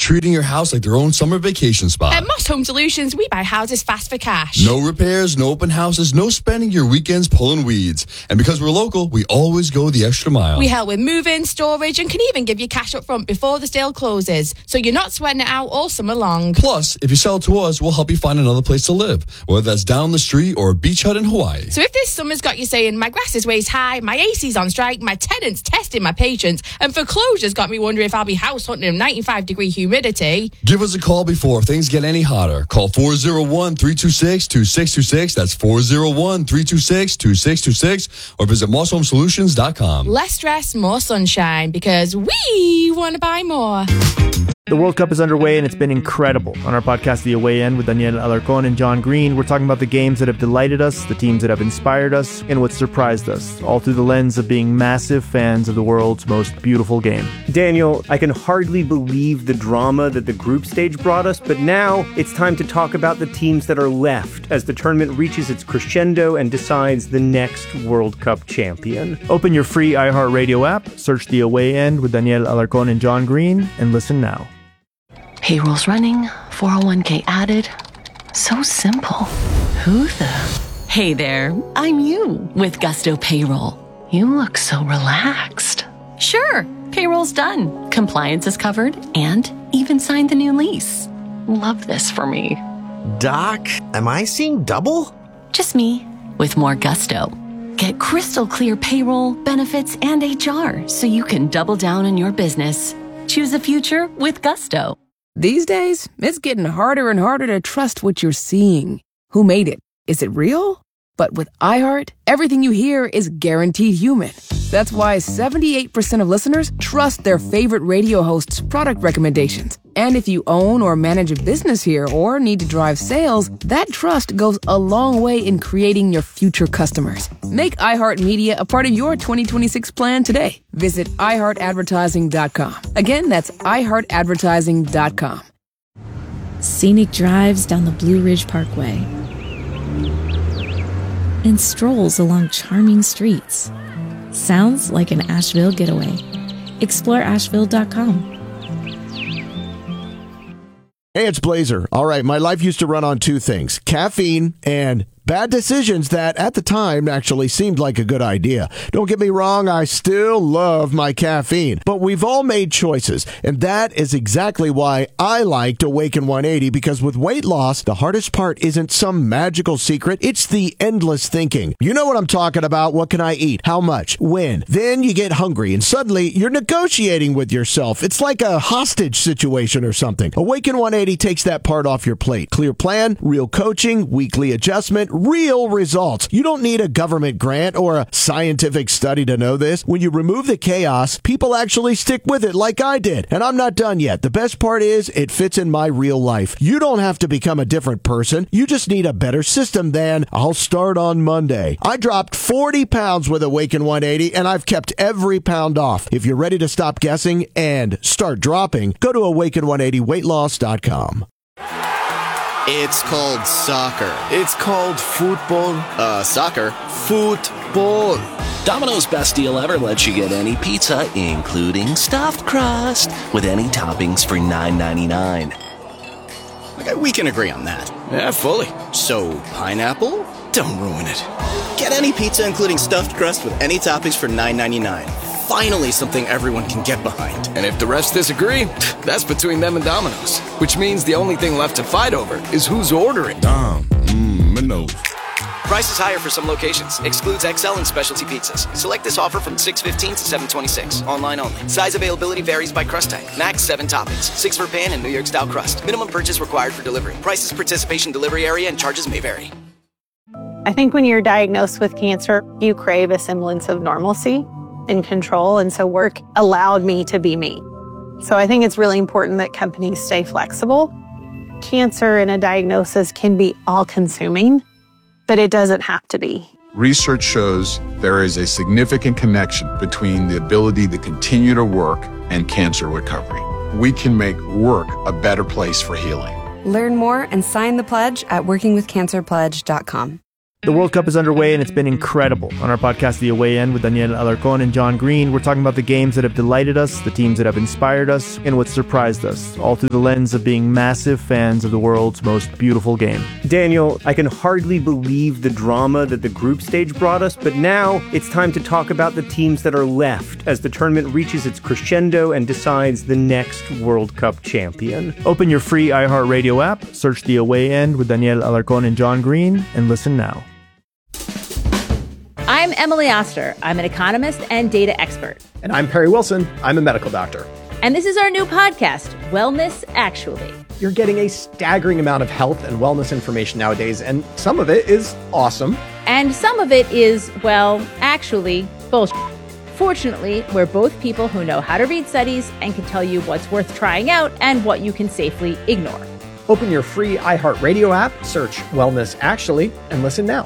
treating your house like their own summer vacation spot. At Moss Home Solutions, we buy houses fast for cash. No repairs, no open houses, no spending your weekends pulling weeds. And because we're local, we always go the extra mile. We help with move-in, storage, and can even give you cash up front before the sale closes, so you're not sweating it out all summer long. Plus, if you sell to us, we'll help you find another place to live, whether that's down the street or a beach hut in Hawaii. So if this summer's got you saying, my grass is waist high, my AC's on strike, my tenant's testing my patience, and foreclosure's got me wondering if I'll be house hunting in 95-degree humidity. Give us a call before things get any hotter. Call 401-326-2626. That's 401-326-2626. Or visit MossHomeSolutions.com. Less stress, more sunshine, because we want to buy more. The World Cup is underway and it's been incredible. On our podcast, The Away End, with Daniel Alarcón and John Green, we're talking about the games that have delighted us, the teams that have inspired us, and what surprised us, all through the lens of being massive fans of the world's most beautiful game. Daniel, I can hardly believe the drama that the group stage brought us, but now it's time to talk about the teams that are left as the tournament reaches its crescendo and decides the next World Cup champion. Open your free iHeartRadio app, search The Away End with Daniel Alarcón and John Green, and listen now. Payroll's running, 401k added. So simple. Who the? Hey there, I'm you with Gusto Payroll. You look so relaxed. Sure, payroll's done. Compliance is covered and even signed the new lease. Love this for me. Doc, am I seeing double? Just me with more Gusto. Get crystal clear payroll, benefits, and HR so you can double down on your business. Choose the future with Gusto. These days, it's getting harder and harder to trust what you're seeing. Who made it? Is it real? But with iHeart, everything you hear is guaranteed human. That's why 78% of listeners trust their favorite radio host's product recommendations. And if you own or manage a business here or need to drive sales, that trust goes a long way in creating your future customers. Make iHeartMedia a part of your 2026 plan today. Visit iHeartAdvertising.com. Again, that's iHeartAdvertising.com. Scenic drives down the Blue Ridge Parkway and strolls along charming streets. Sounds like an Asheville getaway. Explore Asheville.com. Hey, it's Blazer. All right, my life used to run on two things: caffeine and bad decisions that at the time actually seemed like a good idea. Don't get me wrong, I still love my caffeine, but we've all made choices, and that is exactly why I liked Awaken 180, because with weight loss, the hardest part isn't some magical secret, it's the endless thinking. You know what I'm talking about. What can I eat? How much? When? Then you get hungry, and suddenly you're negotiating with yourself. It's like a hostage situation or something. Awaken 180 takes that part off your plate. Clear plan, real coaching, weekly adjustment, real results. You don't need a government grant or a scientific study to know this. When you remove the chaos, people actually stick with it like I did. And I'm not done yet. The best part is it fits in my real life. You don't have to become a different person. You just need a better system than I'll start on Monday. I dropped 40 pounds with Awaken 180 and I've kept every pound off. If you're ready to stop guessing and start dropping, go to awaken180weightloss.com. It's called soccer. It's called football. Soccer. Football. Domino's best deal ever lets you get any pizza, including stuffed crust, with any toppings for $9.99. Okay, we can agree on that. Yeah, fully. So, pineapple? Don't ruin it. Get any pizza, including stuffed crust, with any toppings for $9.99. Finally, something everyone can get behind. And if the rest disagree, that's between them and Domino's. Which means the only thing left to fight over is who's ordering. Domino's. Price is higher for some locations. Excludes XL and specialty pizzas. Select this offer from 6/15 to 7/26. Online only. Size availability varies by crust type. Max 7 toppings. 6 for pan and New York style crust. Minimum purchase required for delivery. Prices, participation, delivery area, and charges may vary. I think when you're diagnosed with cancer, you crave a semblance of normalcy and control. And so work allowed me to be me. So I think it's really important that companies stay flexible. Cancer and a diagnosis can be all-consuming, but it doesn't have to be. Research shows there is a significant connection between the ability to continue to work and cancer recovery. We can make work a better place for healing. Learn more and sign the pledge at workingwithcancerpledge.com. The World Cup is underway and it's been incredible. On our podcast, The Away End, with Daniel Alarcón and John Green, we're talking about the games that have delighted us, the teams that have inspired us, and what surprised us, all through the lens of being massive fans of the world's most beautiful game. Daniel, I can hardly believe the drama that the group stage brought us, but now it's time to talk about the teams that are left as the tournament reaches its crescendo and decides the next World Cup champion. Open your free iHeartRadio app, search The Away End with Daniel Alarcón and John Green, and listen now. I'm Emily Oster. I'm an economist and data expert. And I'm Perry Wilson. I'm a medical doctor. And this is our new podcast, Wellness Actually. You're getting a staggering amount of health and wellness information nowadays, and some of it is awesome. And some of it is, well, actually, bullshit. Fortunately, we're both people who know how to read studies and can tell you what's worth trying out and what you can safely ignore. Open your free iHeartRadio app, search Wellness Actually, and listen now.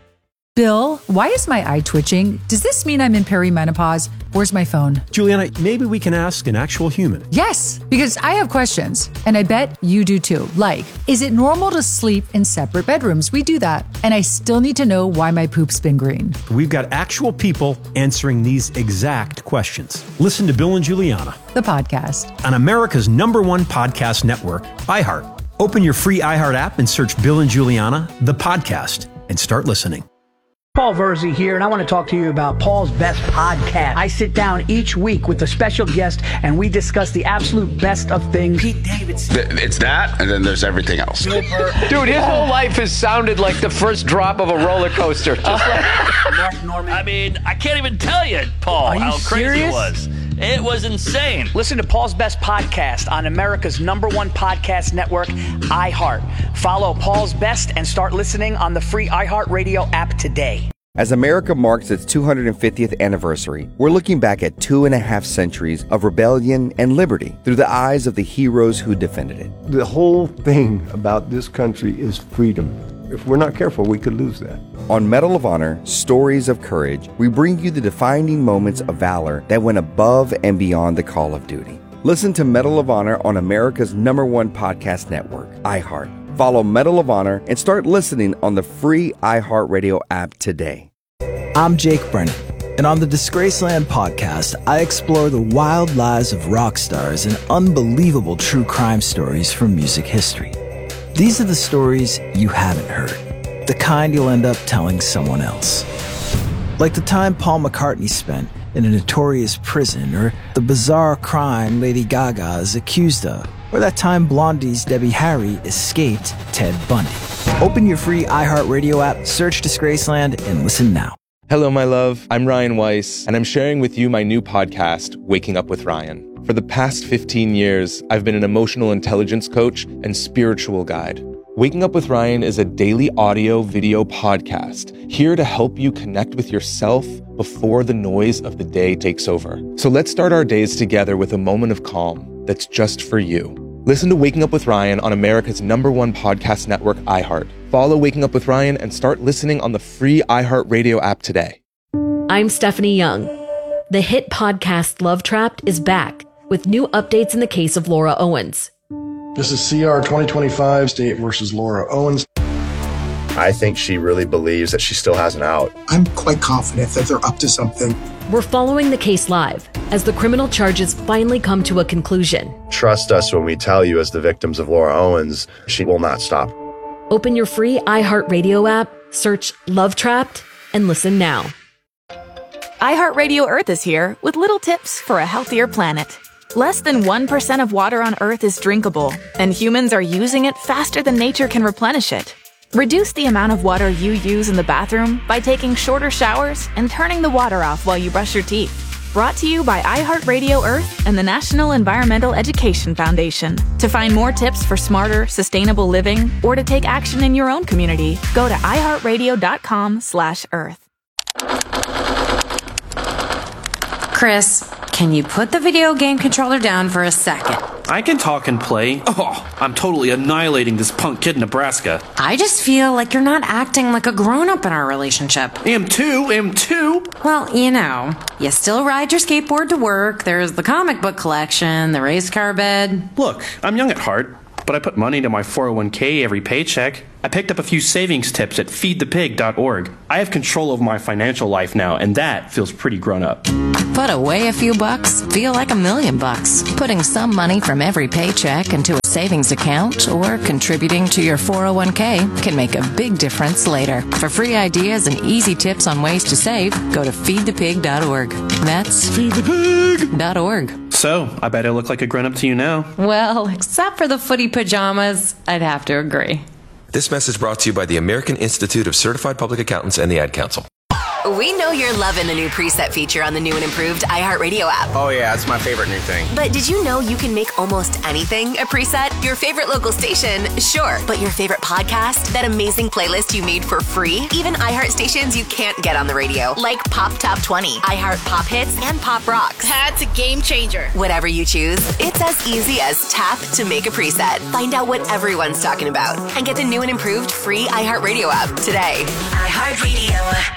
Bill, why is my eye twitching? Does this mean I'm in perimenopause? Where's my phone? Juliana, maybe we can ask an actual human. Yes, because I have questions, and I bet you do too. Like, is it normal to sleep in separate bedrooms? We do that. And I still need to know why my poop's been green. We've got actual people answering these exact questions. Listen to Bill and Juliana, the podcast, on America's #1 podcast network, iHeart. Open your free iHeart app and search Bill and Juliana, the podcast, and start listening. Paul Verzi here, and I want to talk to you about Paul's Best Podcast. I sit down each week with a special guest, and we discuss the absolute best of things. Pete Davidson. It's that, and then there's everything else. Dude, his whole life has sounded like the first drop of a roller coaster. Just like Mark Norman. I mean, I can't even tell you, Paul, how crazy it was. It was insane. Listen to Paul's Best Podcast on America's #1 podcast network, iHeart. Follow Paul's Best and start listening on the free iHeartRadio app today. As America marks its 250th anniversary, we're looking back at 2.5 centuries of rebellion and liberty through the eyes of the heroes who defended it. The whole thing about this country is freedom. If we're not careful, we could lose that. On Medal of Honor, Stories of Courage, we bring you the defining moments of valor that went above and beyond the call of duty. Listen to Medal of Honor on America's #1 podcast network, iHeart. Follow Medal of Honor and start listening on the free iHeartRadio app today. I'm Jake Brennan, and on the Disgraceland podcast, I explore the wild lives of rock stars and unbelievable true crime stories from music history. These are the stories you haven't heard, the kind you'll end up telling someone else. Like the time Paul McCartney spent in a notorious prison, or the bizarre crime Lady Gaga is accused of, or that time Blondie's Debbie Harry escaped Ted Bundy. Open your free iHeartRadio app, search Disgraceland, and listen now. Hello, my love. I'm Ryan Weiss, and I'm sharing with you my new podcast, Waking Up with Ryan. For the past 15 years, I've been an emotional intelligence coach and spiritual guide. Waking Up with Ryan is a daily audio-video podcast here to help you connect with yourself before the noise of the day takes over. So let's start our days together with a moment of calm that's just for you. Listen to Waking Up with Ryan on America's #1 podcast network, iHeart. Follow Waking Up with Ryan and start listening on the free iHeartRadio app today. I'm Stephanie Young. The hit podcast Love Trapped is back with new updates in the case of Laura Owens. This is CR 2025, State versus Laura Owens. I think she really believes that she still has an out. I'm quite confident that they're up to something. We're following the case live as the criminal charges finally come to a conclusion. Trust us when we tell you, as the victims of Laura Owens, she will not stop. Open your free iHeartRadio app, search Love Trapped, and listen now. iHeartRadio Earth is here with little tips for a healthier planet. Less than 1% of water on Earth is drinkable, and humans are using it faster than nature can replenish it. Reduce the amount of water you use in the bathroom by taking shorter showers and turning the water off while you brush your teeth. Brought to you by iHeartRadio Earth and the National Environmental Education Foundation. To find more tips for smarter, sustainable living, or to take action in your own community, go to iHeartRadio.com/Earth. Chris, can you put the video game controller down for a second? I can talk and play. Oh, I'm totally annihilating this punk kid in Nebraska. I just feel like you're not acting like a grown-up in our relationship. Am too. Well, you know, you still ride your skateboard to work, there's the comic book collection, the race car bed. Look, I'm young at heart, but I put money into my 401k every paycheck. I picked up a few savings tips at feedthepig.org. I have control over my financial life now, and that feels pretty grown up. Put away a few bucks, feel like $1 million bucks. Putting some money from every paycheck into a savings account or contributing to your 401k can make a big difference later. For free ideas and easy tips on ways to save, go to feedthepig.org. That's feedthepig.org. So, I bet I look like a grown-up to you now. Well, except for the footy pajamas, I'd have to agree. This message brought to you by the American Institute of Certified Public Accountants and the Ad Council. We know you're loving the new preset feature on the new and improved iHeartRadio app. Oh yeah, it's my favorite new thing. But did you know you can make almost anything a preset? Your favorite local station, sure. But your favorite podcast? That amazing playlist you made for free? Even iHeart stations you can't get on the radio, like Pop Top 20, iHeart Pop Hits, and Pop Rocks. That's a game changer. Whatever you choose, it's as easy as tap to make a preset. Find out what everyone's talking about and get the new and improved free iHeartRadio app today. iHeartRadio.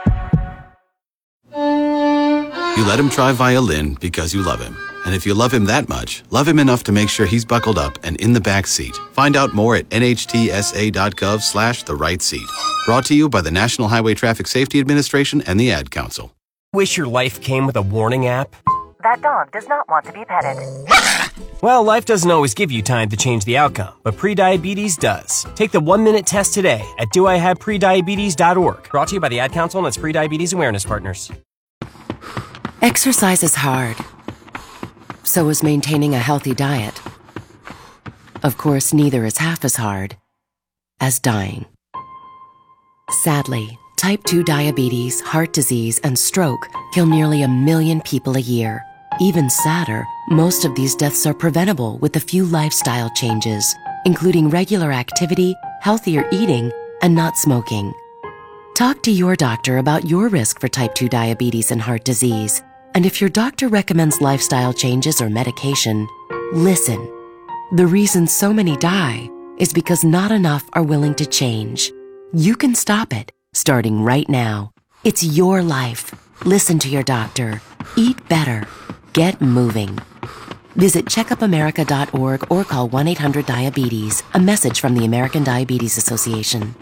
You let him try violin because you love him. And if you love him that much, love him enough to make sure he's buckled up and in the back seat. Find out more at nhtsa.gov/the-right-seat. Brought to you by the National Highway Traffic Safety Administration and the Ad Council. Wish your life came with a warning app? That dog does not want to be petted. Well, life doesn't always give you time to change the outcome, but prediabetes does. Take the 1-minute test today at doihaveprediabetes.org. Brought to you by the Ad Council and its Prediabetes Awareness Partners. Exercise is hard. So is maintaining a healthy diet. Of course, neither is half as hard as dying. Sadly, type 2 diabetes, heart disease, and stroke kill nearly 1 million people a year. Even sadder, most of these deaths are preventable with a few lifestyle changes, including regular activity, healthier eating, and not smoking. Talk to your doctor about your risk for type 2 diabetes and heart disease. And if your doctor recommends lifestyle changes or medication, listen. The reason so many die is because not enough are willing to change. You can stop it, starting right now. It's your life. Listen to your doctor. Eat better. Get moving. Visit checkupamerica.org or call 1-800-DIABETES. A message from the American Diabetes Association.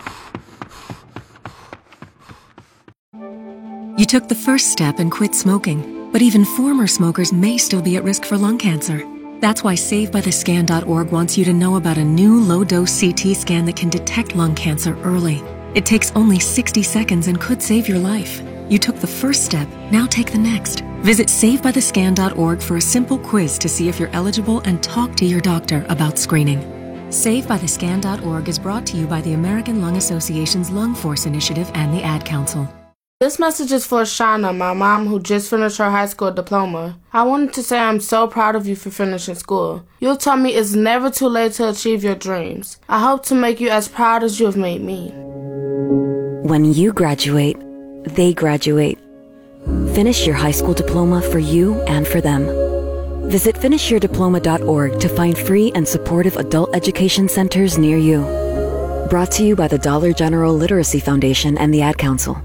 You took the first step and quit smoking. But even former smokers may still be at risk for lung cancer. That's why SaveByTheScan.org wants you to know about a new low-dose CT scan that can detect lung cancer early. It takes only 60 seconds and could save your life. You took the first step, now take the next. Visit SaveByTheScan.org for a simple quiz to see if you're eligible and talk to your doctor about screening. SaveByTheScan.org is brought to you by the American Lung Association's Lung Force Initiative and the Ad Council. This message is for Shauna, my mom, who just finished her high school diploma. I wanted to say I'm so proud of you for finishing school. You told me it's never too late to achieve your dreams. I hope to make you as proud as you have made me. When you graduate, they graduate. Finish your high school diploma for you and for them. Visit finishyourdiploma.org to find free and supportive adult education centers near you. Brought to you by the Dollar General Literacy Foundation and the Ad Council.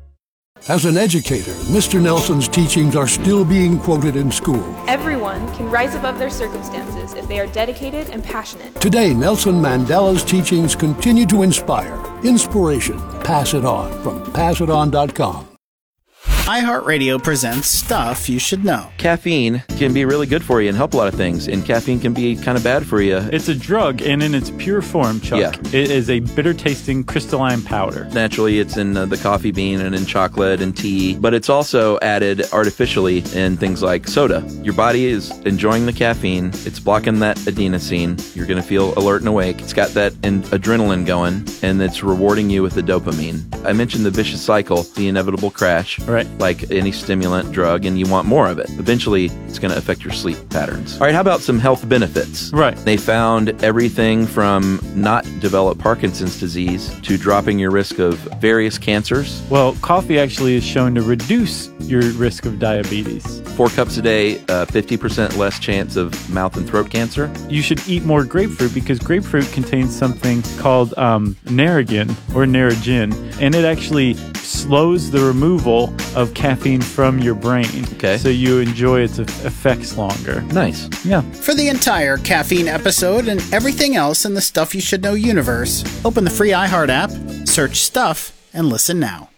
As an educator, Mr. Nelson's teachings are still being quoted in school. Everyone can rise above their circumstances if they are dedicated and passionate. Today, Nelson Mandela's teachings continue to inspire. Inspiration. Pass it on from passiton.com. iHeartRadio presents Stuff You Should Know. Caffeine can be really good for you and help a lot of things, and caffeine can be kind of bad for you. It's a drug, and in its pure form, Chuck, it is a bitter-tasting crystalline powder. Naturally, it's in the coffee bean and in chocolate and tea, but it's also added artificially in things like soda. Your body is enjoying the caffeine. It's blocking that adenosine. You're going to feel alert and awake. It's got that adrenaline going, and it's rewarding you with the dopamine. I mentioned the vicious cycle, the inevitable crash. Right. Like any stimulant drug, and you want more of it. Eventually, it's going to affect your sleep patterns. All right, how about some health benefits? Right. They found everything from not develop Parkinson's disease to dropping your risk of various cancers. Well, coffee actually is shown to reduce your risk of diabetes. 4 cups a day, 50% less chance of mouth and throat cancer. You should eat more grapefruit because grapefruit contains something called Narragin or Narragin, and it actually slows the removal of caffeine from your brain. Okay. So you enjoy its effects longer. Nice. Yeah. For the entire caffeine episode and everything else in the Stuff You Should Know universe, open the free iHeart app, search Stuff, and listen now.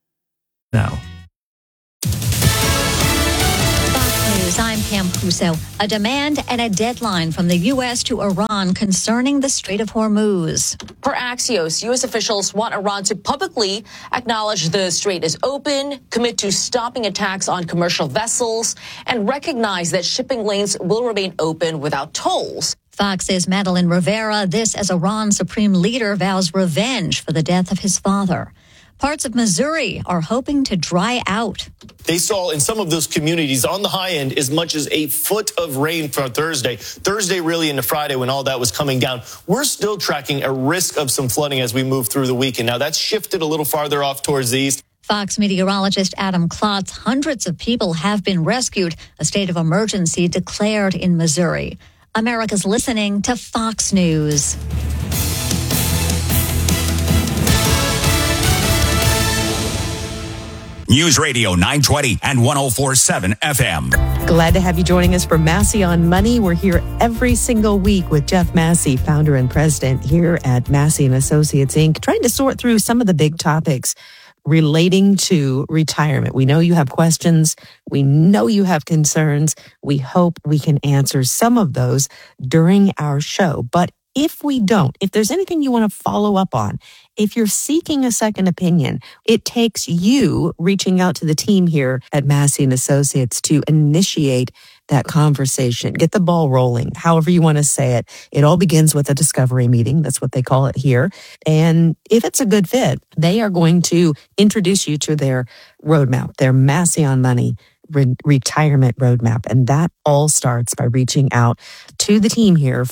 I'm Pam Puso. A demand and a deadline from the U.S. to Iran concerning the Strait of Hormuz. Per Axios, U.S. officials want Iran to publicly acknowledge the strait is open, commit to stopping attacks on commercial vessels, and recognize that shipping lanes will remain open without tolls. Fox's Madeline Rivera, this as Iran's supreme leader vows revenge for the death of his father. Parts of Missouri are hoping to dry out. They saw in some of those communities on the high end as much as a foot of rain for Thursday. Thursday really into Friday when all that was coming down. We're still tracking a risk of some flooding as we move through the weekend. Now that's shifted a little farther off towards the east. Fox meteorologist Adam Klotz, hundreds of people have been rescued. A state of emergency declared in Missouri. America's listening to Fox News. News Radio 920 and 104.7 FM. Glad to have you joining us for Massey on Money. We're here every single week with Jeff Massey, founder and president here at Massey & Associates, Inc., trying to sort through some of the big topics relating to retirement. We know you have questions. We know you have concerns. We hope we can answer some of those during our show. But if we don't, if there's anything you want to follow up on, if you're seeking a second opinion, it takes you reaching out to the team here at Massey & Associates to initiate that conversation, get the ball rolling, however you want to say it. It all begins with a discovery meeting. That's what they call it here. And if it's a good fit, they are going to introduce you to their roadmap, their Massey on Money retirement roadmap. And that all starts by reaching out to the team here,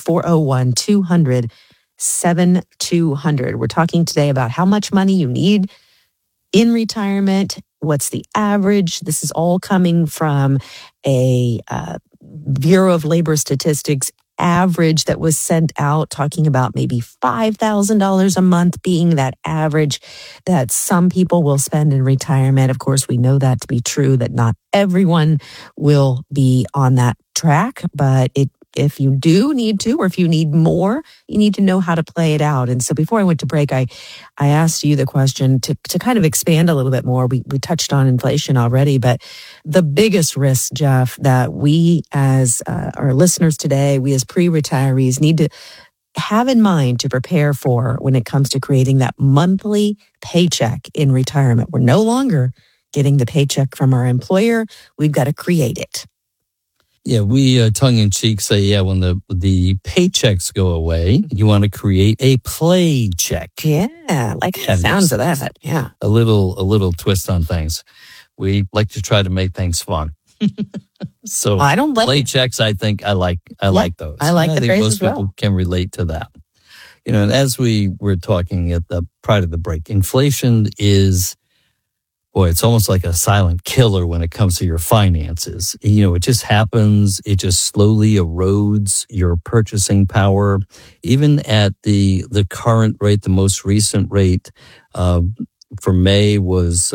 401-200-7200. We're talking today about how much money you need in retirement. What's the average? This is all coming from a Bureau of Labor Statistics average that was sent out, talking about maybe $5,000 a month being that average that some people will spend in retirement. Of course, we know that to be true, that not everyone will be on that track, but if you do need to, or if you need more, you need to know how to play it out. And so before I went to break, I asked you the question to kind of expand a little bit more. We touched on inflation already, but the biggest risk, Jeff, that we as our listeners today, we as pre-retirees need to have in mind to prepare for when it comes to creating that monthly paycheck in retirement. We're no longer getting the paycheck from our employer. We've got to create it. Yeah, we tongue-in-cheek say, when the paychecks go away, you want to create a play check. Yeah, like the sounds of that. Yeah, a little twist on things. We like to try to make things fun. So I don't play checks. I think I like those. I like the phrase most as well. People can relate to that. And as we were talking at the prior to the break, inflation is. Boy, it's almost like a silent killer when it comes to your finances. It just happens. It just slowly erodes your purchasing power. Even at the current rate, the most recent rate for May was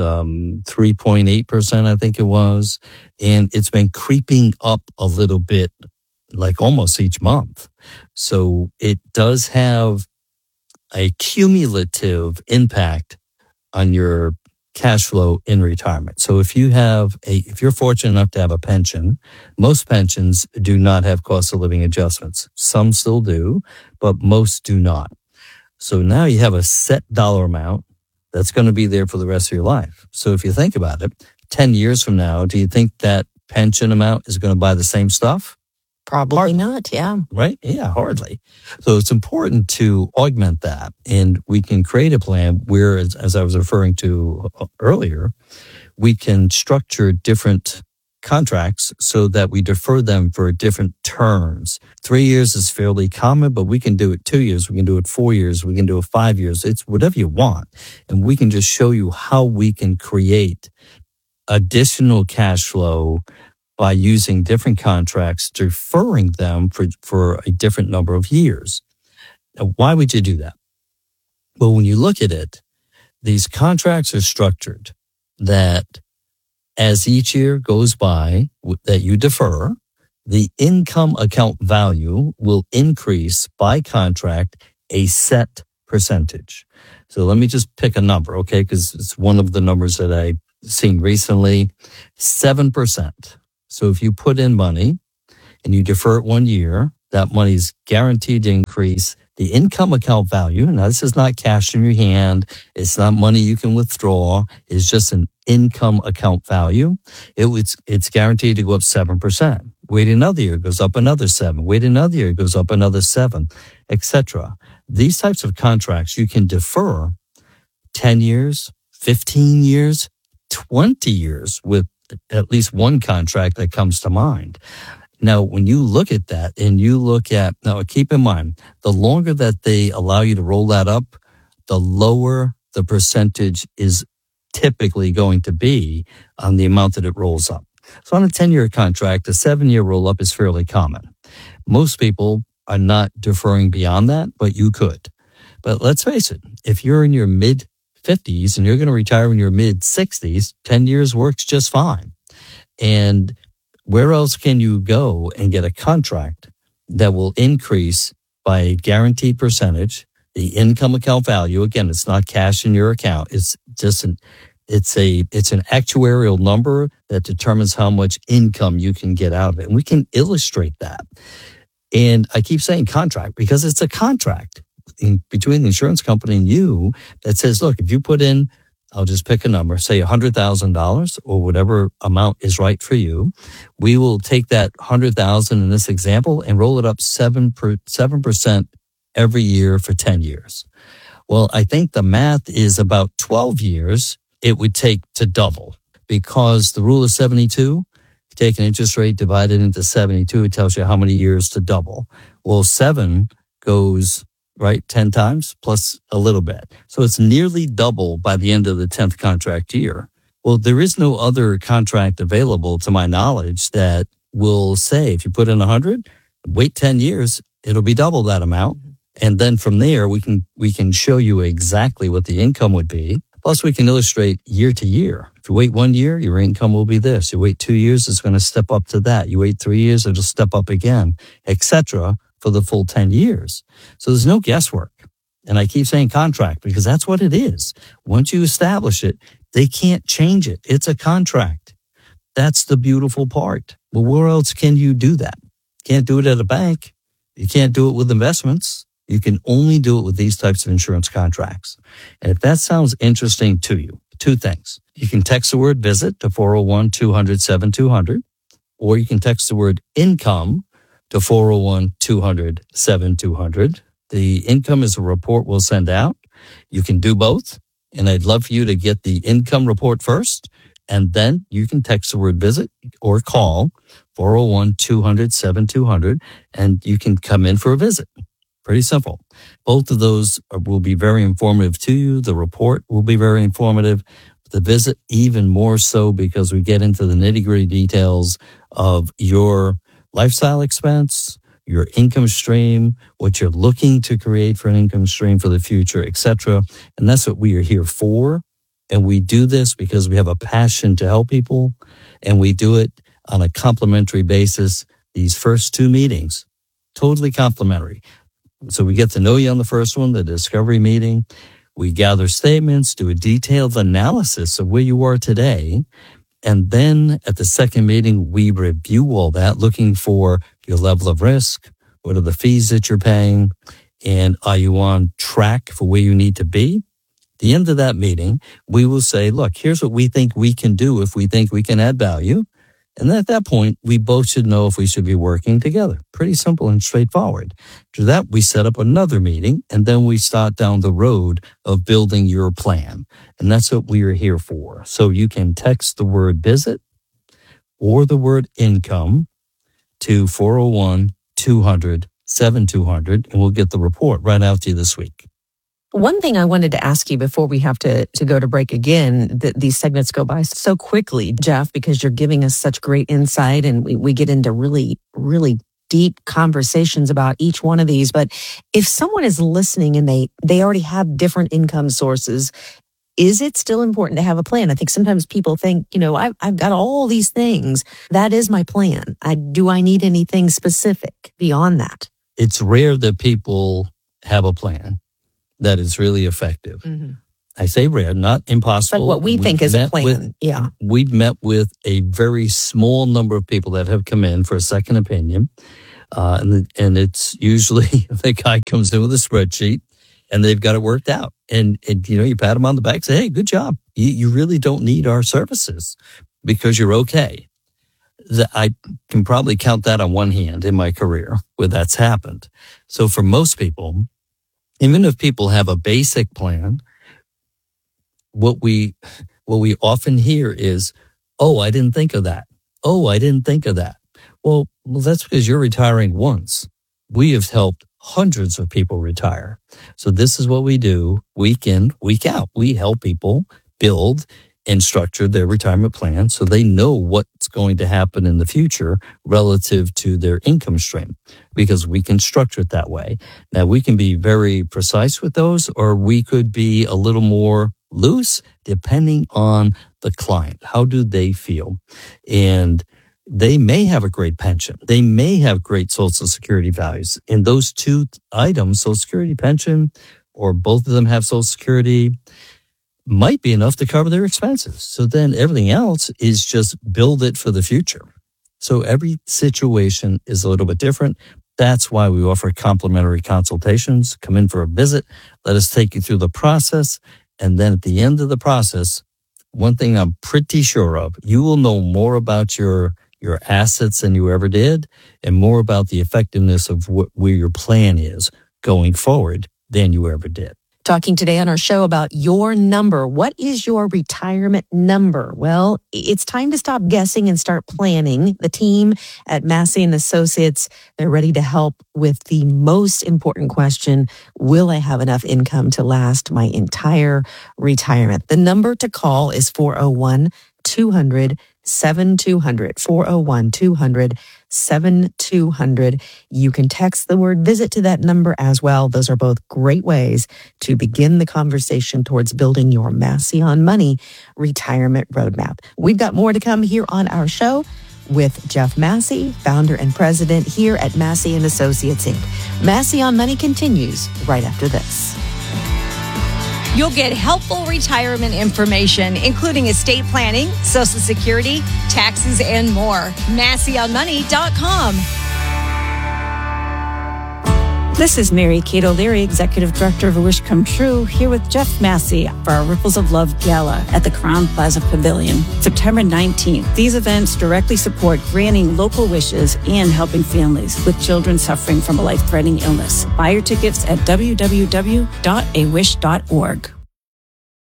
3.8%, I think it was. And it's been creeping up a little bit, like almost each month. So it does have a cumulative impact on your cash flow in retirement. So if you're fortunate enough to have a pension, most pensions do not have cost of living adjustments. Some still do, but most do not. So now you have a set dollar amount that's going to be there for the rest of your life. So if you think about it, 10 years from now, do you think that pension amount is going to buy the same stuff? Probably not, yeah. Right? Yeah, hardly. So it's important to augment that. And we can create a plan where, as I was referring to earlier, we can structure different contracts so that we defer them for different terms. 3 years is fairly common, but we can do it 2 years. We can do it 4 years. We can do it 5 years. It's whatever you want. And we can just show you how we can create additional cash flow by using different contracts, deferring them for a different number of years. Now, why would you do that? Well, when you look at it, these contracts are structured that as each year goes by that you defer, the income account value will increase by contract a set percentage. So let me just pick a number, okay? Because it's one of the numbers that I've seen recently, 7%. So if you put in money and you defer it 1 year, that money is guaranteed to increase the income account value. Now, this is not cash in your hand. It's not money you can withdraw. It's just an income account value. It's guaranteed to go up 7%. Wait another year, it goes up another 7. Wait another year, it goes up another 7, etc. These types of contracts you can defer 10 years, 15 years, 20 years with at least one contract that comes to mind. Now, when you look at that and you look at, now keep in mind, the longer that they allow you to roll that up, the lower the percentage is typically going to be on the amount that it rolls up. So on a 10-year contract, a 7-year roll up is fairly common. Most people are not deferring beyond that, but you could. But let's face it, if you're in your mid-50s and you're going to retire in your mid-60s, 10 years works just fine. And where else can you go and get a contract that will increase by a guaranteed percentage, the income account value? Again, it's not cash in your account. It's just it's an actuarial number that determines how much income you can get out of it. And we can illustrate that. And I keep saying contract because it's a contract between the insurance company and you that says, look, if you put in, I'll just pick a number, say $100,000 or whatever amount is right for you. We will take that $100,000 in this example and roll it up 7% every year for 10 years. Well, I think the math is about 12 years it would take to double because the rule of 72, take an interest rate divided into 72, it tells you how many years to double. Well, 7 goes right 10 times plus a little bit. So it's nearly double by the end of the 10th contract year. Well, there is no other contract available to my knowledge that will say if you put in 100, wait 10 years, it'll be double that amount. And then from there, we can show you exactly what the income would be. Plus, we can illustrate year to year. If you wait 1 year, your income will be this. You wait 2 years, it's going to step up to that. You wait 3 years, it'll step up again, etc. for the full 10 years. So there's no guesswork. And I keep saying contract because that's what it is. Once you establish it, they can't change it. It's a contract. That's the beautiful part. Well, where else can you do that? Can't do it at a bank. You can't do it with investments. You can only do it with these types of insurance contracts. And if that sounds interesting to you, 2 things. You can text the word visit to 401-200-7200, or you can text the word income to 401-200-7200. The income is a report we'll send out. You can do both. And I'd love for you to get the income report first. And then you can text the word visit or call 401-200-7200 and you can come in for a visit. Pretty simple. Both of those will be very informative to you. The report will be very informative. The visit even more so because we get into the nitty-gritty details of your lifestyle expense, your income stream, what you're looking to create for an income stream for the future, etc. And that's what we are here for. And we do this because we have a passion to help people, and we do it on a complimentary basis. These first 2 meetings, totally complimentary. So we get to know you on the first one, the discovery meeting. We gather statements, do a detailed analysis of where you are today. And then at the second meeting, we review all that, looking for your level of risk. What are the fees that you're paying? And are you on track for where you need to be? At the end of that meeting, we will say, look, here's what we think we can do if we think we can add value. And at that point, we both should know if we should be working together. Pretty simple and straightforward. After that, we set up another meeting, and then we start down the road of building your plan. And that's what we are here for. So you can text the word visit or the word income to 401-200-7200, and we'll get the report right out to you this week. One thing I wanted to ask you before we have to go to break again, that these segments go by so quickly, Jeff, because you're giving us such great insight and we get into really, really deep conversations about each one of these. But if someone is listening and they already have different income sources, is it still important to have a plan? I think sometimes people think, I've got all these things. That is my plan. Do I need anything specific beyond that? It's rare that people have a plan that is really effective. Mm-hmm. I say rare, not impossible. But what we think is a plan. We've met with a very small number of people that have come in for a second opinion. And it's usually the guy comes in with a spreadsheet and they've got it worked out. And you pat them on the back, say, hey, good job. You really don't need our services because you're okay. I can probably count that on one hand in my career where that's happened. So for most people, even if people have a basic plan, what we often hear is, oh, I didn't think of that. Oh, I didn't think of that. Well, that's because you're retiring once. We have helped hundreds of people retire. So this is what we do week in, week out. We help people build and structure their retirement plan so they know what's going to happen in the future relative to their income stream, because we can structure it that way. Now, we can be very precise with those, or we could be a little more loose depending on the client. How do they feel? And they may have a great pension. They may have great Social Security values. And those two items, Social Security, pension, or both of them have Social Security, might be enough to cover their expenses. So then everything else is just build it for the future. So every situation is a little bit different. That's why we offer complimentary consultations. Come in for a visit. Let us take you through the process. And then at the end of the process, one thing I'm pretty sure of, you will know more about your assets than you ever did, and more about the effectiveness of where your plan is going forward than you ever did. Talking today on our show about your number. What is your retirement number? Well, it's time to stop guessing and start planning. The team at Massey & Associates, they're ready to help with the most important question: will I have enough income to last my entire retirement? The number to call is 401-200-7200, 401-200-7200. You can text the word visit to that number as well. Those are both great ways to begin the conversation towards building your Massey on Money retirement roadmap. We've got more to come here on our show with Jeff Massey, founder and president here at Massey & Associates, Inc. Massey on Money continues right after this. You'll get helpful retirement information, including estate planning, Social Security, taxes, and more. MasseyOnMoney.com. This is Mary Kate O'Leary, Executive Director of A Wish Come True, here with Jeff Massey for our Ripples of Love Gala at the Crowne Plaza Pavilion, September 19th. These events directly support granting local wishes and helping families with children suffering from a life-threatening illness. Buy your tickets at www.awish.org.